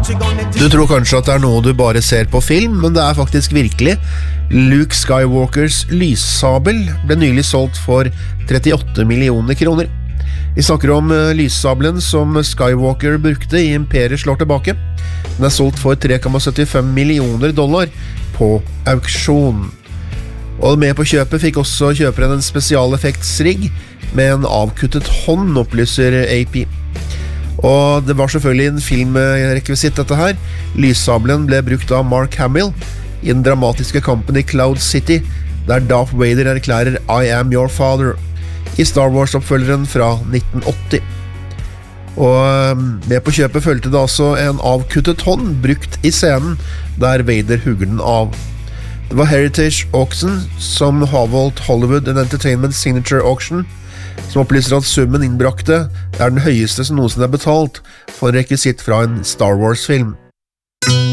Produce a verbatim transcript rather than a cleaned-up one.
Du tror kanskje at det er noe du bare ser på film, men det er faktisk virkelig. Luke Skywalkers lyssabel ble nylig solgt for trettiåtte millioner kroner. Vi snakker om lyssabelen som Skywalker brukte i Imperiet slår tilbake. Den er solgt for tre komma syttifem millioner dollar på auksjon. Og med på kjøpet fikk også kjøperen en spesialeffektsrigg med en avkuttet hånd, opplyser A P. Og det var selvfølgelig en filmrekvisitt dette her. Lyssabelen ble brukt av Mark Hamill i den dramatiske kampen i Cloud City, der Darth Vader erklærer I am your father i Star Wars-oppfølgeren fra nitten åtti. Og med på kjøpet følte det altså en avkuttet hånd brukt i scenen der Vader hugger den av. Det var Heritage Auction som avholdt Hollywood and Entertainment Signature Auction, som opplyser at summen innbrakte er den høyeste som noensinne er betalt for en rekvisitt fra en Star Wars-film.